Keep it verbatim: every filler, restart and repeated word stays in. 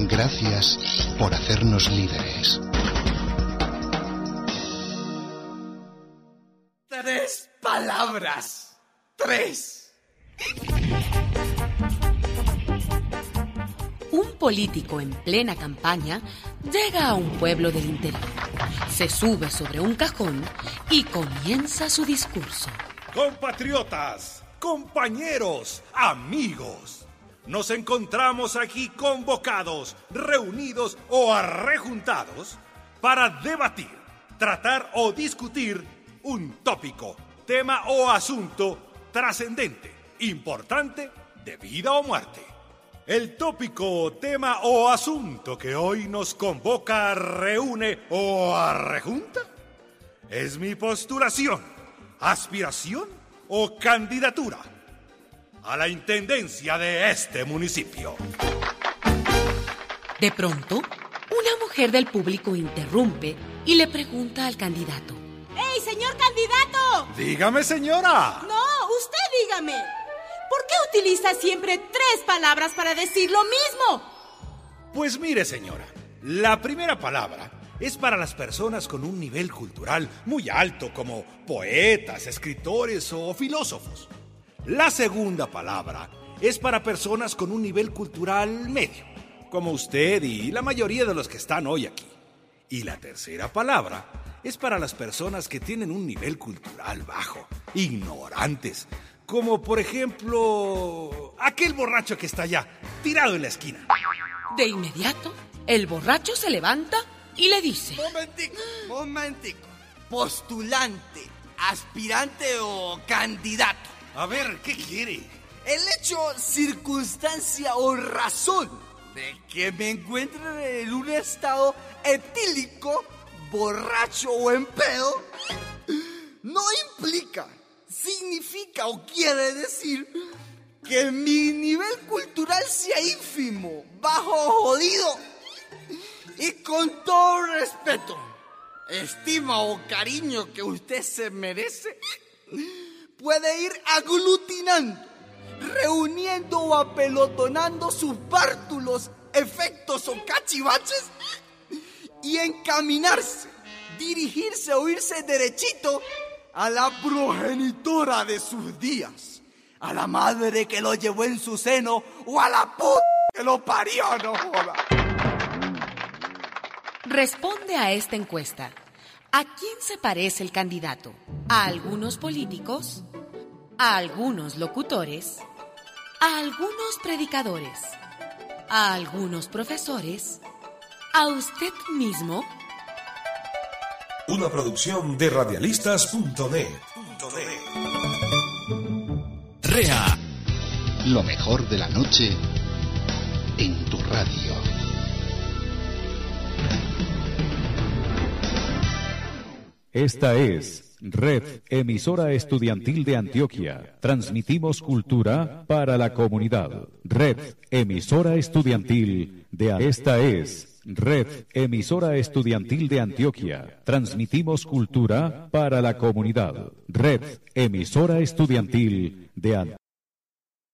Gracias por hacernos líderes. Tres palabras. Tres. Un político en plena campaña llega a un pueblo del interior, se sube sobre un cajón y comienza su discurso. Compatriotas, compañeros, amigos, nos encontramos aquí convocados, reunidos o arrejuntados para debatir, tratar o discutir un tópico, tema o asunto trascendente, importante, de vida o muerte. El tópico, tema o asunto que hoy nos convoca, reúne o arrejunta es mi postulación, aspiración o candidatura a la intendencia de este municipio. De pronto, una mujer del público interrumpe y le pregunta al candidato: ¡Ey, señor candidato! Dígame, señora. No, usted dígame. ¿Por qué utiliza siempre tres palabras para decir lo mismo? Pues mire, señora, la primera palabra es para las personas con un nivel cultural muy alto, como poetas, escritores o filósofos. La segunda palabra es para personas con un nivel cultural medio, como usted y la mayoría de los que están hoy aquí. Y la tercera palabra es para las personas que tienen un nivel cultural bajo, ignorantes, como por ejemplo aquel borracho que está allá, tirado en la esquina. De inmediato, el borracho se levanta y le dice: Momentico, momentico. Postulante, aspirante o candidato. A ver, ¿qué quiere? El hecho, circunstancia o razón de que me encuentre en un estado etílico, borracho o en pedo, no implica, significa o quiere decir que mi nivel cultural sea ínfimo, bajo, jodido. Y con todo respeto, estima o cariño que usted se merece, puede ir aglutinando, reuniendo o apelotonando sus bártulos, efectos o cachivaches y encaminarse, dirigirse o irse derechito a la progenitora de sus días, a la madre que lo llevó en su seno o a la puta que lo parió, no joda. Responde a esta encuesta: ¿a quién se parece el candidato? ¿A algunos políticos? ¿A algunos locutores? ¿A algunos predicadores? ¿A algunos profesores? ¿A usted mismo? Una producción de radialistas punto net. R E A. Lo mejor de la noche en tu radio. Esta es Red Emisora Estudiantil de Antioquia. Transmitimos cultura para la comunidad. Red Emisora Estudiantil de Antioquia. Esta es Red Emisora Estudiantil de Antioquia. Transmitimos cultura para la comunidad. Red Emisora Estudiantil de Antioquia.